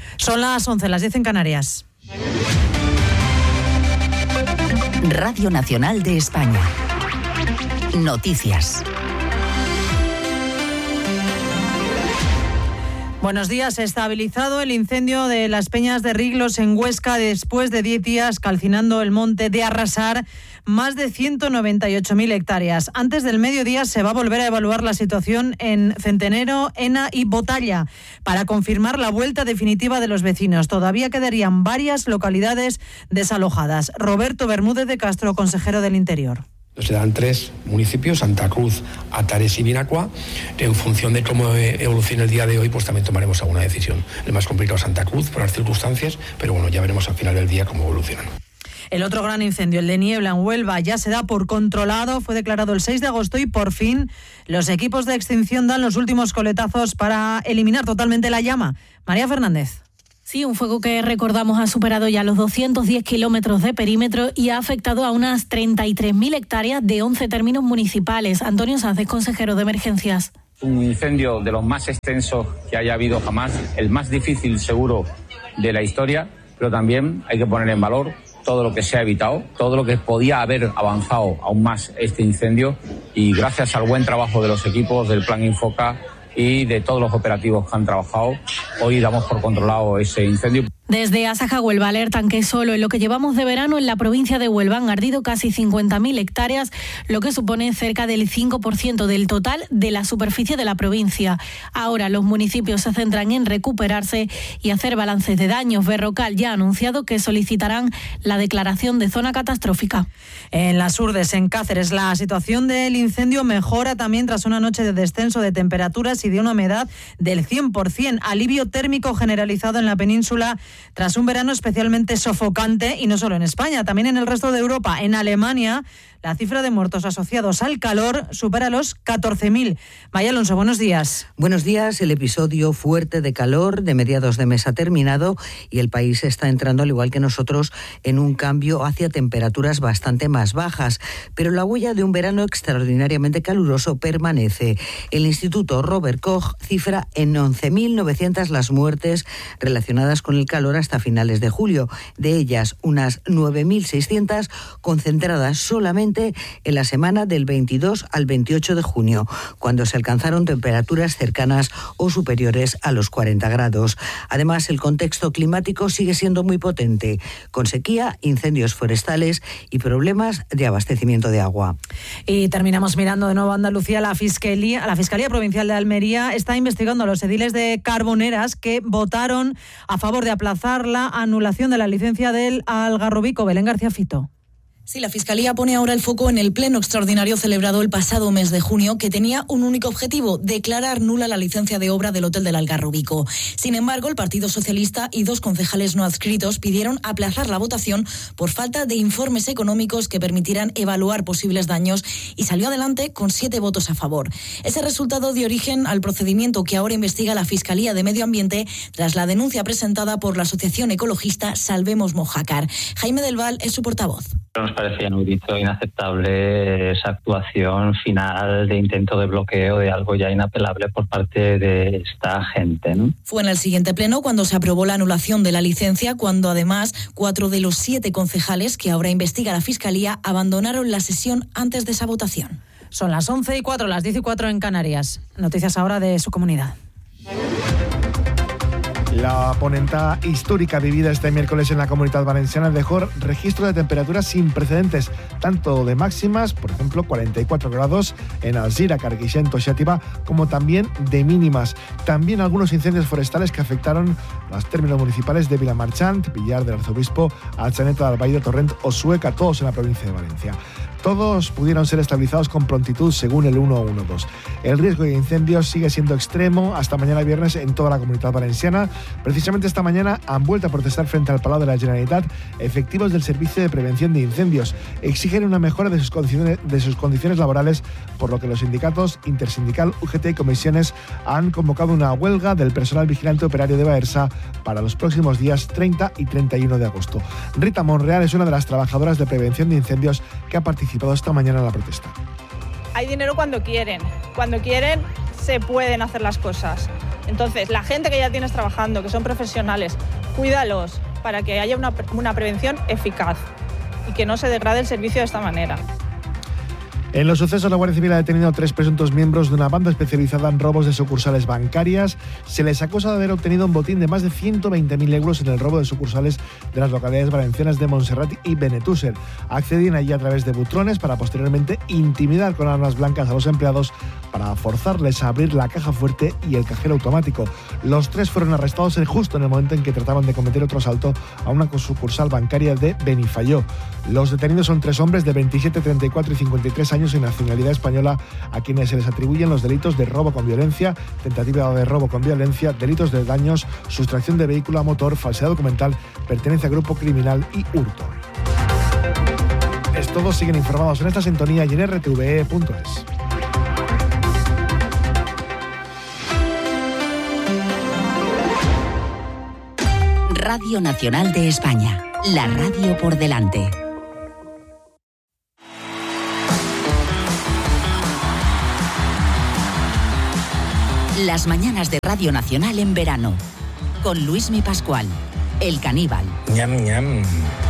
Son las 11, las 10 en Canarias. Radio Nacional de España. Noticias. Buenos días. Estabilizado el incendio de las Peñas de Riglos en Huesca después de 10 días calcinando el monte de arrasar más de 198.000 hectáreas. Antes del mediodía se va a volver a evaluar la situación en Centenero, Ena y Botalla para confirmar la vuelta definitiva de los vecinos. Todavía quedarían varias localidades desalojadas. Roberto Bermúdez de Castro, consejero del Interior. Se dan 3 municipios, Santa Cruz, Atares y Vinacua. En función de cómo evolucione el día de hoy, pues también tomaremos alguna decisión. El más complicado es Santa Cruz, por las circunstancias, pero bueno, ya veremos al final del día cómo evolucionan. El otro gran incendio, el de Niebla en Huelva, ya se da por controlado. Fue declarado el 6 de agosto y por fin los equipos de extinción dan los últimos coletazos para eliminar totalmente la llama. María Fernández. Sí, un fuego que recordamos ha superado ya los 210 kilómetros de perímetro y ha afectado a unas 33.000 hectáreas de 11 términos municipales. Antonio Sánchez, consejero de Emergencias. Un incendio de los más extensos que haya habido jamás, el más difícil seguro de la historia, pero también hay que poner en valor todo lo que se ha evitado, todo lo que podía haber avanzado aún más este incendio, y gracias al buen trabajo de los equipos del Plan Infoca y de todos los operativos que han trabajado, hoy damos por controlado ese incendio. Desde Asaja Huelva alertan que solo en lo que llevamos de verano en la provincia de Huelva han ardido casi 50.000 hectáreas, lo que supone cerca del 5% del total de la superficie de la provincia. Ahora los municipios se centran en recuperarse y hacer balances de daños. Berrocal ya ha anunciado que solicitarán la declaración de zona catastrófica. En las Urdes, en Cáceres, la situación del incendio mejora también tras una noche de descenso de temperaturas y de una humedad del 100%. Alivio térmico generalizado en la península tras un verano especialmente sofocante, y no solo en España, también en el resto de Europa. En Alemania, la cifra de muertos asociados al calor supera los 14.000. Maya Alonso, buenos días. Buenos días. El episodio fuerte de calor de mediados de mes ha terminado y el país está entrando, al igual que nosotros, en un cambio hacia temperaturas bastante más bajas. Pero la huella de un verano extraordinariamente caluroso permanece. El Instituto Robert Koch cifra en 11.900 las muertes relacionadas con el calor hasta finales de julio. De ellas, unas 9.600 concentradas solamente en la semana del 22 al 28 de junio, cuando se alcanzaron temperaturas cercanas o superiores a los 40 grados. Además, el contexto climático sigue siendo muy potente, con sequía, incendios forestales y problemas de abastecimiento de agua. Y terminamos mirando de nuevo a Andalucía. La Fiscalía Provincial de Almería está investigando a los ediles de Carboneras que votaron a favor de aplazar la anulación de la licencia del Algarrobico. Belén García Fito. Sí, la Fiscalía pone ahora el foco en el pleno extraordinario celebrado el pasado mes de junio, que tenía un único objetivo: declarar nula la licencia de obra del Hotel del Algarrobico. Sin embargo, el Partido Socialista y 2 concejales no adscritos pidieron aplazar la votación por falta de informes económicos que permitieran evaluar posibles daños, y salió adelante con 7 votos a favor. Ese resultado dio origen al procedimiento que ahora investiga la Fiscalía de Medio Ambiente tras la denuncia presentada por la asociación ecologista Salvemos Mojácar. Jaime del Val es su portavoz. Nos parecía inaudito, inaceptable esa actuación final de intento de bloqueo de algo ya inapelable por parte de esta gente, ¿no? Fue en el siguiente pleno cuando se aprobó la anulación de la licencia, cuando además 4 de los 7 concejales que ahora investiga la Fiscalía abandonaron la sesión antes de esa votación. Son las 11:04, las 10:04 en Canarias. Noticias ahora de su comunidad. La ponenta histórica vivida este miércoles en la Comunitat Valenciana dejó registro de temperaturas sin precedentes, tanto de máximas, por ejemplo 44 grados en Alzira, Carquixent o Xàtiva, como también de mínimas. También algunos incendios forestales que afectaron los términos municipales de Vilamarchant, Villar del Arzobispo, Atxaneta del Valle de Torrent o Sueca, todos en la provincia de Valencia. Todos pudieron ser estabilizados con prontitud según el 112. El riesgo de incendios sigue siendo extremo hasta mañana viernes en toda la Comunitat Valenciana. Precisamente esta mañana han vuelto a protestar frente al Palau de la Generalitat efectivos del Servicio de Prevención de Incendios. Exigen una mejora de sus condiciones laborales, por lo que los sindicatos Intersindical, UGT y Comisiones han convocado una huelga del personal vigilante operario de Baersa para los próximos días 30 y 31 de agosto. Rita Monreal es una de las trabajadoras de prevención de incendios que ha participado esta mañana en la protesta. Hay dinero cuando quieren se pueden hacer las cosas. Entonces, la gente que ya tienes trabajando, que son profesionales, cuídalos para que haya una prevención eficaz y que no se degrade el servicio de esta manera. En los sucesos, la Guardia Civil ha detenido a 3 presuntos miembros de una banda especializada en robos de sucursales bancarias. Se les acusa de haber obtenido un botín de más de 120.000 euros en el robo de sucursales de las localidades valencianas de Montserrat y Benetússer. Accedían allí a través de butrones para posteriormente intimidar con armas blancas a los empleados para forzarles a abrir la caja fuerte y el cajero automático. Los 3 fueron arrestados justo en el momento en que trataban de cometer otro asalto a una sucursal bancaria de Benifayó. Los detenidos son 3 hombres de 27, 34 y 53 años en nacionalidad española, a quienes se les atribuyen los delitos de robo con violencia, tentativa de robo con violencia, delitos de daños, sustracción de vehículo a motor, falsedad documental, pertenencia a grupo criminal y hurto. Es todo, siguen informados en esta sintonía y en rtve.es. Radio Nacional de España, la radio por delante. Las mañanas de Radio Nacional en verano, con Luismi Pascual, el caníbal. Ñam, ñam.